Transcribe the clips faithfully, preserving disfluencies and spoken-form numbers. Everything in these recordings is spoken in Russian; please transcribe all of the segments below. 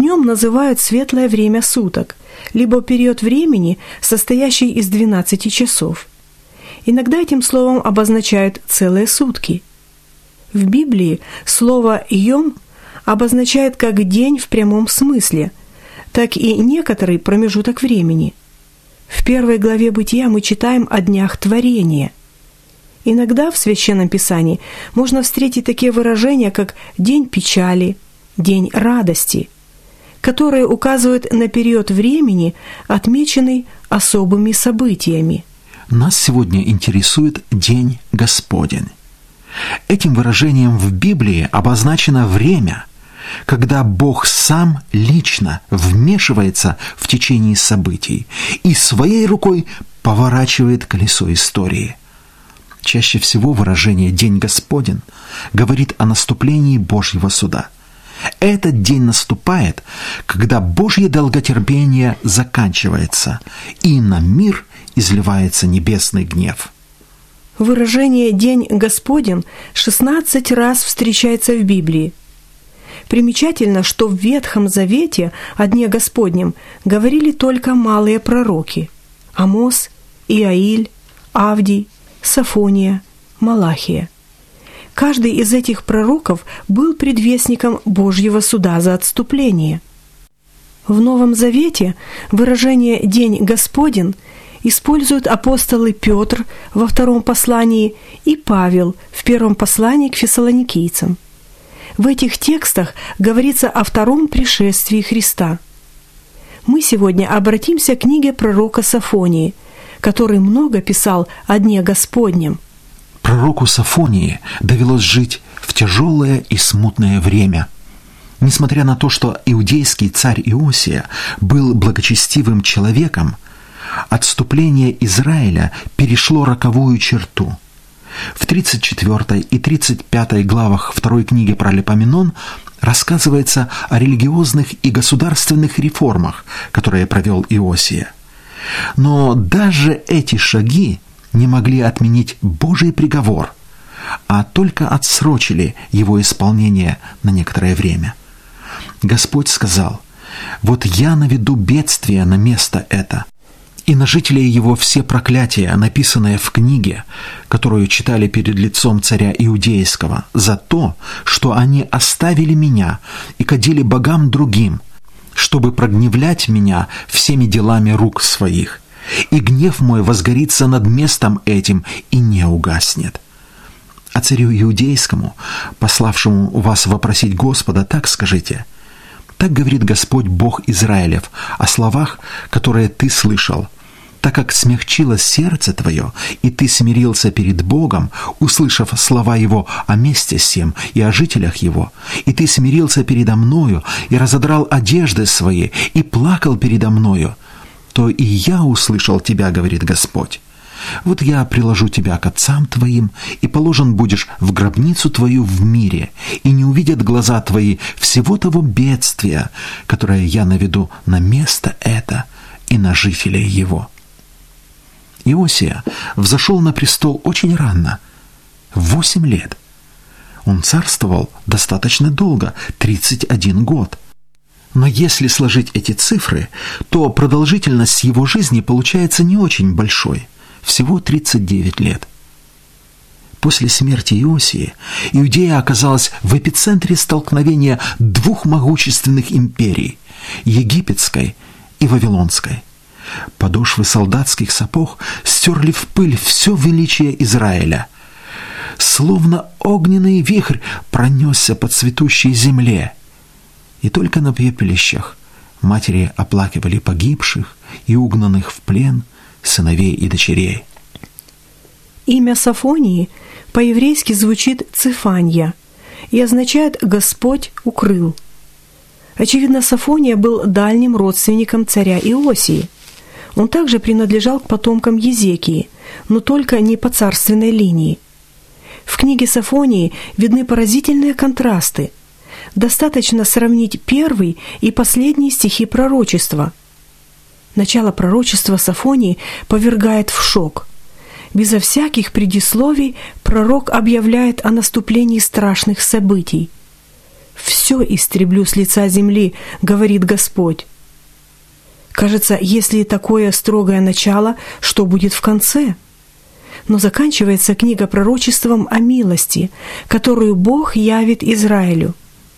Днем называют светлое время суток, либо период времени, состоящий из двенадцати часов. Иногда этим словом обозначают целые сутки. В Библии слово «йом» обозначает как день в прямом смысле, так и некоторый промежуток времени. В первой главе Бытия мы читаем о днях творения. Иногда в Священном Писании можно встретить такие выражения, как «день печали», «день радости», которые указывают на период времени, отмеченный особыми событиями. Нас сегодня интересует День Господень. Этим выражением в Библии обозначено время, когда Бог сам лично вмешивается в течение событий и своей рукой поворачивает колесо истории. Чаще всего выражение «День Господень» говорит о наступлении Божьего суда. Этот день наступает, когда Божье долготерпение заканчивается, и на мир изливается небесный гнев. Выражение «День Господень» шестнадцать раз встречается в Библии. Примечательно, что в Ветхом Завете о Дне Господнем говорили только малые пророки – Амос, Иаиль, Авдий, Софония, Малахия. Каждый из этих пророков был предвестником Божьего суда за отступление. В Новом Завете выражение «День Господень» используют апостолы Петр во втором послании и Павел в первом послании к фессалоникийцам. В этих текстах говорится о втором пришествии Христа. Мы сегодня обратимся к книге пророка Софонии, который много писал о Дне Господнем. Пророку Софонии довелось жить в тяжелое и смутное время. Несмотря на то, что иудейский царь Иосия был благочестивым человеком, отступление Израиля перешло роковую черту. В тридцать четвёртой и тридцать пятой главах второй книги Паралипоменон рассказывается о религиозных и государственных реформах, которые провел Иосия. Но даже эти шаги не могли отменить Божий приговор, а только отсрочили его исполнение на некоторое время. Господь сказал: «Вот я наведу бедствие на место это, и на жителей его все проклятия, написанные в книге, которую читали перед лицом царя Иудейского, за то, что они оставили меня и кадили богам другим, чтобы прогневлять меня всеми делами рук своих. И гнев мой возгорится над местом этим и не угаснет». А царю Иудейскому, пославшему вас вопросить Господа, так скажите: «Так говорит Господь Бог Израилев о словах, которые ты слышал. Так как смягчилось сердце твое, и ты смирился перед Богом, услышав слова Его о месте сем и о жителях Его, и ты смирился передо мною, и разодрал одежды свои, и плакал передо мною, то и я услышал тебя, говорит Господь. Вот я приложу тебя к отцам твоим, и положен будешь в гробницу твою в мире, и не увидят глаза твои всего того бедствия, которое я наведу на место это и на жителей его». Иосия взошел на престол очень рано, в восемь лет. Он царствовал достаточно долго, тридцать один год. Но если сложить эти цифры, то продолжительность его жизни получается не очень большой, всего тридцать девять лет. После смерти Иосии Иудея оказалась в эпицентре столкновения двух могущественных империй – египетской и вавилонской. Подошвы солдатских сапог стерли в пыль все величие Израиля. Словно огненный вихрь пронесся по цветущей земле. И только на пепелищах матери оплакивали погибших и угнанных в плен сыновей и дочерей. Имя Софонии по-еврейски звучит «Цифанья» и означает «Господь укрыл». Очевидно, Софония был дальним родственником царя Иосии. Он также принадлежал к потомкам Езекии, но только не по царственной линии. В книге Софонии видны поразительные контрасты. Достаточно сравнить первый и последний стихи пророчества. Начало пророчества Софонии повергает в шок. Безо всяких предисловий пророк объявляет о наступлении страшных событий. все истреблю с лица земли, говорит Господь. Кажется, если такое строгое начало, что будет в конце? Но заканчивается книга пророчеством о милости, которую Бог явит Израилю.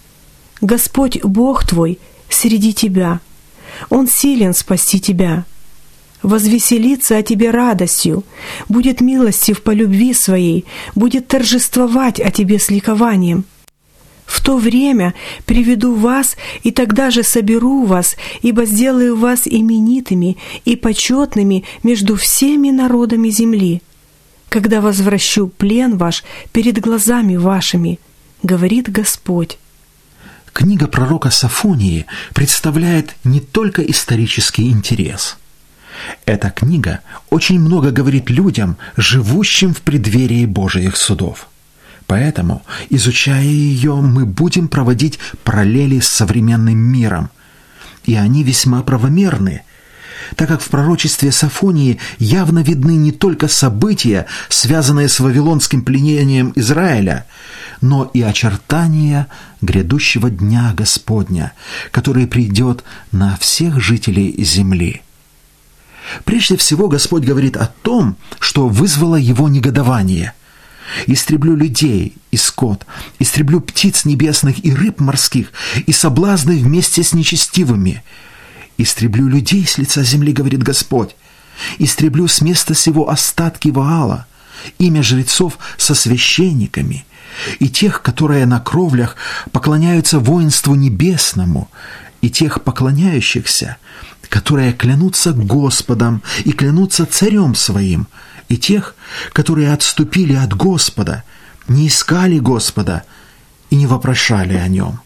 «Господь Бог твой среди тебя, Он силен спасти тебя. Возвеселится о тебе радостью, будет милостив по любви своей, будет торжествовать о тебе с ликованием. В то время приведу вас, и тогда же соберу вас, ибо сделаю вас именитыми и почетными между всеми народами земли, когда возвращу плен ваш перед глазами вашими, говорит Господь». Книга пророка Софонии представляет не только исторический интерес. Эта книга очень много говорит людям, живущим в преддверии Божьих судов. Поэтому, изучая ее, мы будем проводить параллели с современным миром. И они весьма правомерны, так как в пророчестве Софонии явно видны не только события, связанные с вавилонским пленением Израиля, но и очертания грядущего дня Господня, который придет на всех жителей земли. Прежде всего, Господь говорит о том, что вызвало его негодование. «Истреблю людей и скот, истреблю птиц небесных и рыб морских, и соблазны вместе с нечестивыми. Истреблю людей с лица земли, говорит Господь, истреблю с места сего остатки Ваала, имя жрецов со священниками, и тех, которые на кровлях поклоняются воинству небесному, и тех поклоняющихся, которые клянутся Господом и клянутся царем своим, и тех, которые отступили от Господа, не искали Господа и не вопрошали о Нем».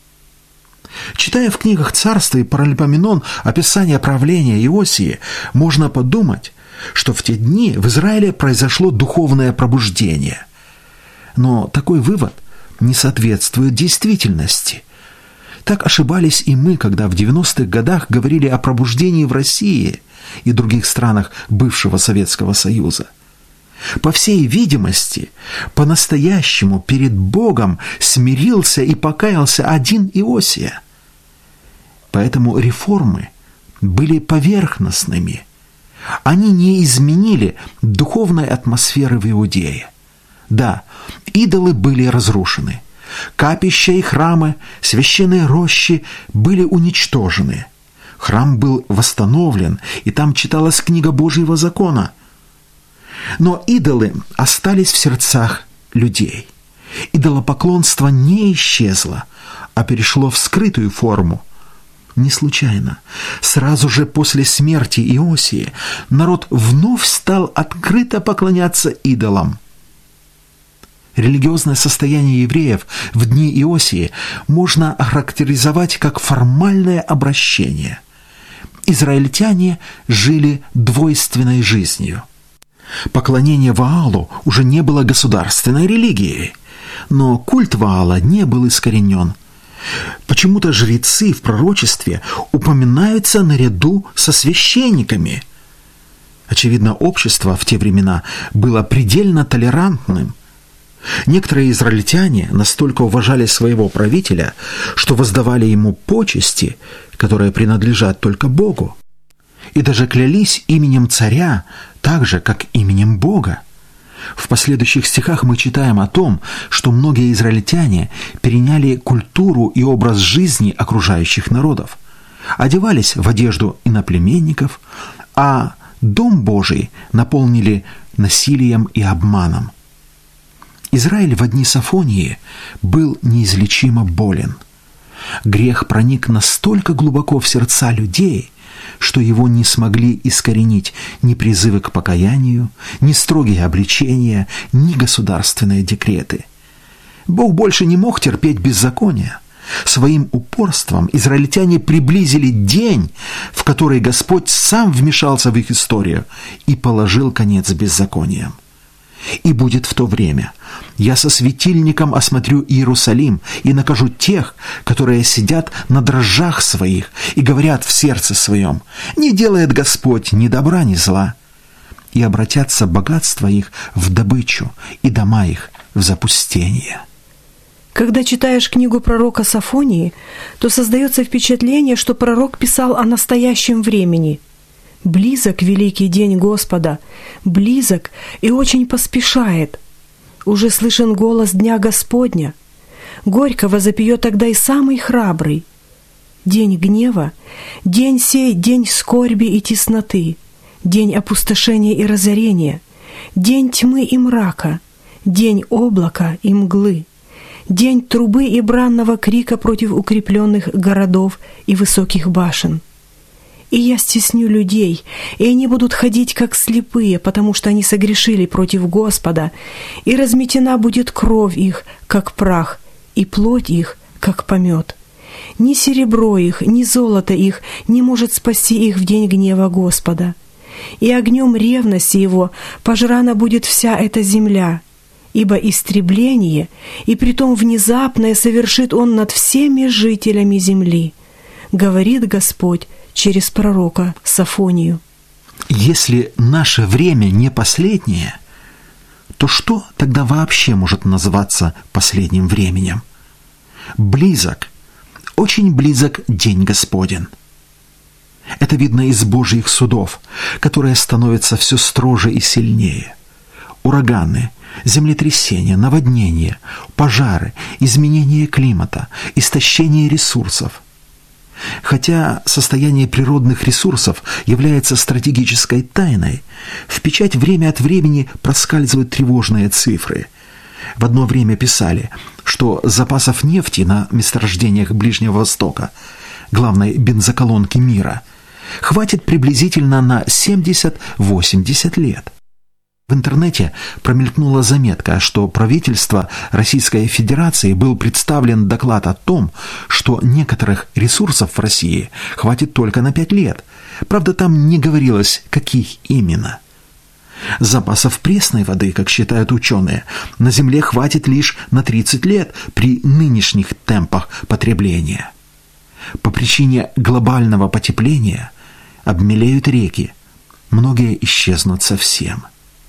Читая в книгах Царства и Паралипоменон описание правления Иосии, можно подумать, что в те дни в Израиле произошло духовное пробуждение. Но такой вывод не соответствует действительности. Так ошибались и мы, когда в девяностых годах говорили о пробуждении в России и других странах бывшего Советского Союза. По всей видимости, по-настоящему перед Богом смирился и покаялся один Иосия. Поэтому реформы были поверхностными. Они не изменили духовной атмосферы в Иудее. Да, идолы были разрушены. Капища и храмы, священные рощи были уничтожены. Храм был восстановлен, и там читалась книга Божьего закона. Но идолы остались в сердцах людей. Идолопоклонство не исчезло, а перешло в скрытую форму. Не случайно. Сразу же после смерти Иосии народ вновь стал открыто поклоняться идолам. Религиозное состояние евреев в дни Иосии можно охарактеризовать как формальное обращение. Израильтяне жили двойственной жизнью. Поклонение Ваалу уже не было государственной религией, но культ Ваала не был искоренен. Почему-то жрецы в пророчестве упоминаются наряду со священниками. Очевидно, общество в те времена было предельно толерантным. Некоторые израильтяне настолько уважали своего правителя, что воздавали ему почести, которые принадлежат только Богу, и даже клялись именем царя, так же, как именем Бога. В последующих стихах мы читаем о том, что многие израильтяне переняли культуру и образ жизни окружающих народов, одевались в одежду иноплеменников, а Дом Божий наполнили насилием и обманом. Израиль в дни Софонии был неизлечимо болен. Грех проник настолько глубоко в сердца людей, что его не смогли искоренить ни призывы к покаянию, ни строгие обличения, ни государственные декреты. Бог больше не мог терпеть беззакония. Своим упорством израильтяне приблизили день, в который Господь сам вмешался в их историю и положил конец беззакониям. И будет в то время: я со светильником осмотрю Иерусалим и накажу тех, которые сидят на дрожжах своих и говорят в сердце своем: не делает Господь ни добра, ни зла. И обратятся богатства их в добычу, и дома их в запустение. Когда читаешь книгу пророка Софонии, то создается впечатление, что пророк писал о настоящем времени. «Близок великий день Господа, близок и очень поспешает. Уже слышен голос Дня Господня. Горько возопьет тогда и самый храбрый. День гнева, день сей, день скорби и тесноты, день опустошения и разорения, день тьмы и мрака, день облака и мглы, день трубы и бранного крика против укрепленных городов и высоких башен. И я стесню людей, и они будут ходить как слепые, потому что они согрешили против Господа, и разметена будет кровь их, как прах, и плоть их, как помет. Ни серебро их, ни золото их не может спасти их в день гнева Господа. И огнем ревности его пожрана будет вся эта земля, ибо истребление, и притом внезапное, совершит он над всеми жителями земли, говорит Господь через пророка Софонию». Если наше время не последнее, то что тогда вообще может называться последним временем? Близок, очень близок день Господень. Это видно из Божьих судов, которые становятся все строже и сильнее. Ураганы, землетрясения, наводнения, пожары, изменение климата, истощение ресурсов. Хотя состояние природных ресурсов является стратегической тайной, в печать время от времени проскальзывают тревожные цифры. В одно время писали, что запасов нефти на месторождениях Ближнего Востока, главной бензоколонки мира, хватит приблизительно на семьдесят-восемьдесят лет. В интернете промелькнула заметка, что правительство Российской Федерации был представлен доклад о том, что некоторых ресурсов в России хватит только на пять лет. Правда, там не говорилось, каких именно. Запасов пресной воды, как считают ученые, на Земле хватит лишь на тридцать лет при нынешних темпах потребления. По причине глобального потепления обмелеют реки, многие исчезнут совсем.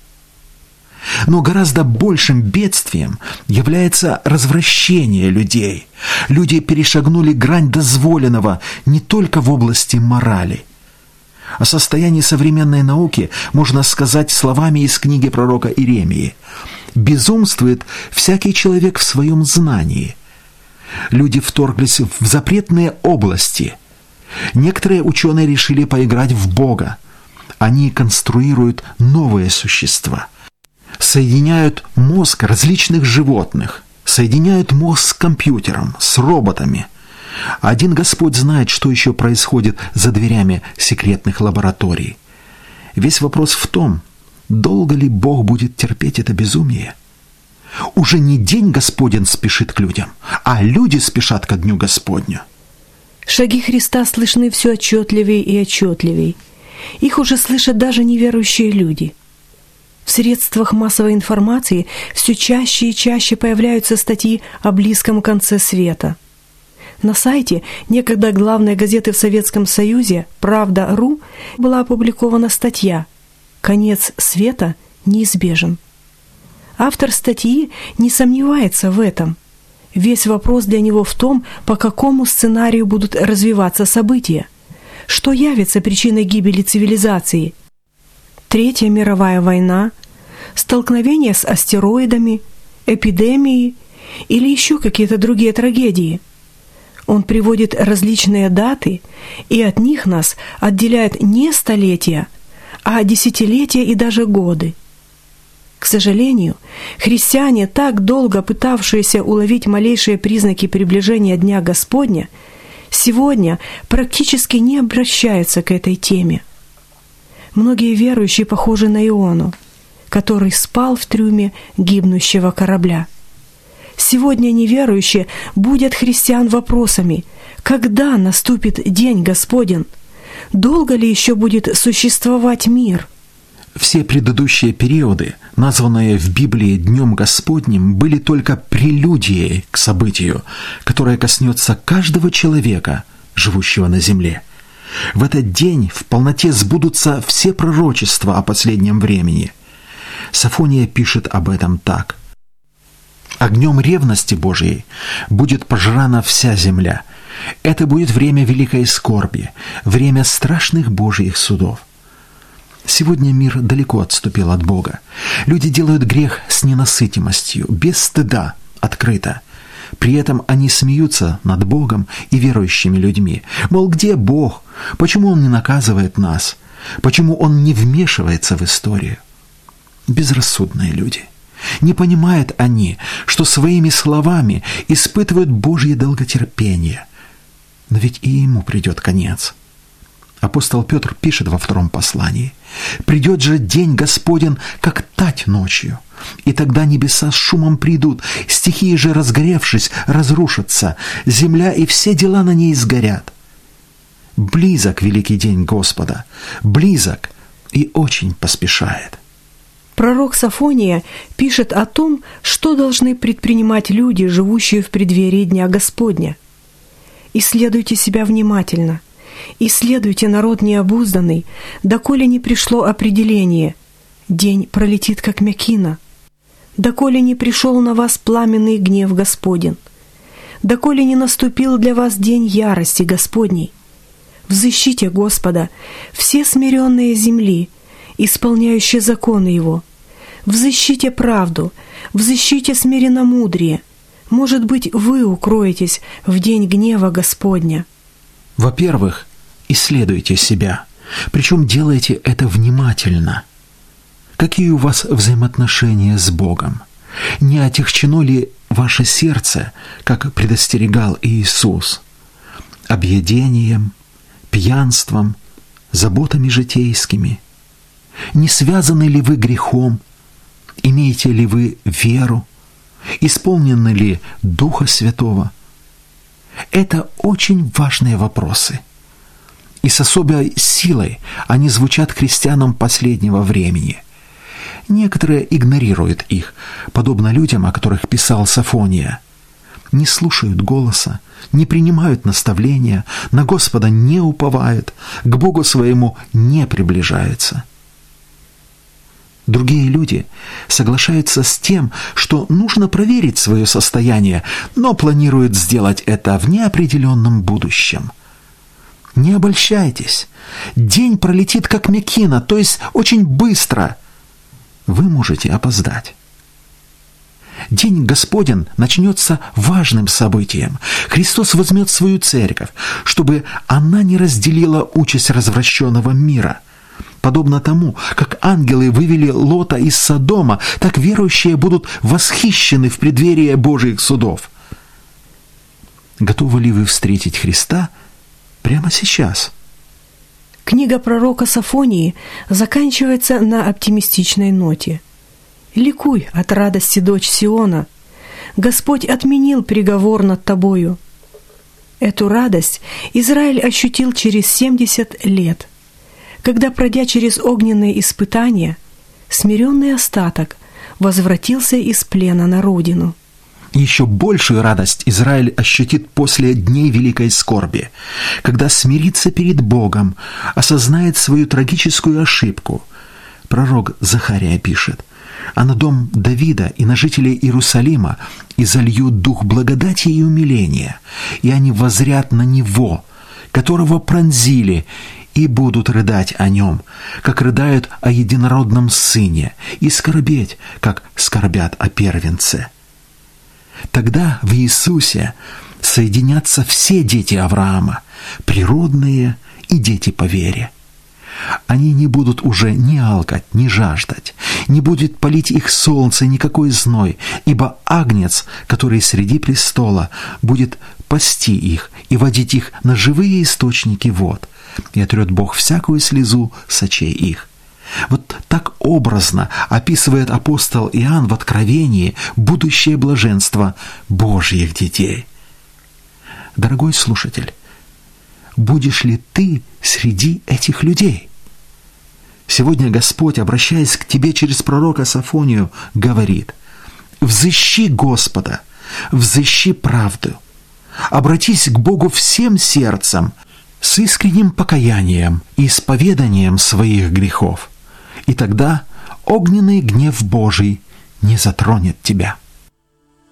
Но гораздо большим бедствием является развращение людей. Люди перешагнули грань дозволенного не только в области морали. О состоянии современной науки можно сказать словами из книги пророка Иеремии: «Безумствует всякий человек в своем знании». Люди вторглись в запретные области. Некоторые ученые решили поиграть в Бога. Они конструируют новые существа. Соединяют мозг различных животных, соединяют мозг с компьютером, с роботами. Один Господь знает, что еще происходит за дверями секретных лабораторий. Весь вопрос в том, долго ли Бог будет терпеть это безумие. Уже не день Господень спешит к людям, а люди спешат ко дню Господню. Шаги Христа слышны все отчетливее и отчетливее. Их уже слышат даже неверующие люди. В средствах массовой информации все чаще и чаще появляются статьи о близком конце света. На сайте некогда главной газеты в Советском Союзе «Правда точка ру» была опубликована статья «Конец света неизбежен». Автор статьи не сомневается в этом. Весь вопрос для него в том, по какому сценарию будут развиваться события, что явится причиной гибели цивилизации. Третья мировая война, столкновение с астероидами, эпидемии или еще какие-то другие трагедии. Он приводит различные даты, и от них нас отделяют не столетия, а десятилетия и даже годы. К сожалению, христиане, так долго пытавшиеся уловить малейшие признаки приближения Дня Господня, сегодня практически не обращаются к этой теме. Многие верующие похожи на Иону, который спал в трюме гибнущего корабля. Сегодня неверующие будят христиан вопросами: когда наступит День Господень? Долго ли еще будет существовать мир? Все предыдущие периоды, названные в Библии Днем Господним, были только прелюдией к событию, которое коснется каждого человека, живущего на земле. В этот день в полноте сбудутся все пророчества о последнем времени. Софония пишет об этом так: Огнем ревности Божией будет пожрана вся земля. Это будет время великой скорби, время страшных Божьих судов. Сегодня мир далеко отступил от Бога. Люди делают грех с ненасытимостью, без стыда, открыто. При этом они смеются над Богом и верующими людьми. Мол, где Бог? Почему Он не наказывает нас? Почему Он не вмешивается в историю? Безрассудные люди. Не понимают они, что своими словами испытывают Божье долготерпение. Но ведь и ему придет конец. Апостол Петр пишет во втором послании: «Придет же день Господень, как тать ночью, и тогда небеса с шумом придут, стихии же, разгоревшись, разрушатся, земля и все дела на ней сгорят». Близок великий день Господа, близок и очень поспешает. Пророк Софония пишет о том, что должны предпринимать люди, живущие в преддверии Дня Господня. «Исследуйте себя внимательно, исследуйте народ необузданный, доколе не пришло определение. День пролетит, как мякина. Доколе не пришел на вас пламенный гнев Господень, доколе не наступил для вас день ярости Господней. Взыщите Господа, все смиренные земли, исполняющие законы Его. Взыщите правду, взыщите смиренномудрие. Может быть, вы укроетесь в день гнева Господня». Во-первых, исследуйте себя, причем делайте это внимательно. Какие у вас взаимоотношения с Богом? Не отягчено ли ваше сердце, как предостерегал Иисус, объедением, пьянством, заботами житейскими? Не связаны ли вы грехом? Имеете ли вы веру? Исполнены ли Духа Святого? Это очень важные вопросы. И с особой силой они звучат христианам последнего времени. Некоторые игнорируют их, подобно людям, о которых писал Софония. Не слушают голоса, не принимают наставления, на Господа не уповают, к Богу своему не приближаются. Другие люди соглашаются с тем, что нужно проверить свое состояние, но планируют сделать это в неопределенном будущем. Не обольщайтесь. День пролетит как мякина, то есть очень быстро. Вы можете опоздать. День Господень начнется важным событием. Христос возьмет свою церковь, чтобы она не разделила участь развращенного мира. Подобно тому, как ангелы вывели Лота из Содома, так верующие будут восхищены в преддверии Божьих судов. Готовы ли вы встретить Христа прямо сейчас? Книга пророка Софонии заканчивается на оптимистичной ноте. «Ликуй от радости, дочь Сиона! Господь отменил приговор над тобою». Эту радость Израиль ощутил через семьдесят лет, когда, пройдя через огненные испытания, смиренный остаток возвратился из плена на родину. Еще большую радость Израиль ощутит после дней великой скорби, когда смирится перед Богом, осознает свою трагическую ошибку. Пророк Захария пишет: «А на дом Давида и на жителей Иерусалима изолью дух благодати и умиления, и они воззрят на Него, которого пронзили, и будут рыдать о Нем, как рыдают о единородном сыне, и скорбеть, как скорбят о первенце». Тогда в Иисусе соединятся все дети Авраама, природные и дети по вере. Они не будут уже ни алкать, ни жаждать, не будет палить их солнце никакой зной, ибо Агнец, который среди престола, будет пасти их и водить их на живые источники вод, и отрет Бог всякую слезу с очей их. Вот так образно описывает апостол Иоанн в Откровении будущее блаженство Божьих детей. Дорогой слушатель, будешь ли ты среди этих людей? Сегодня Господь, обращаясь к тебе через пророка Софонию, говорит: «Взыщи Господа, взыщи правду, обратись к Богу всем сердцем, с искренним покаянием и исповеданием своих грехов, и тогда огненный гнев Божий не затронет тебя».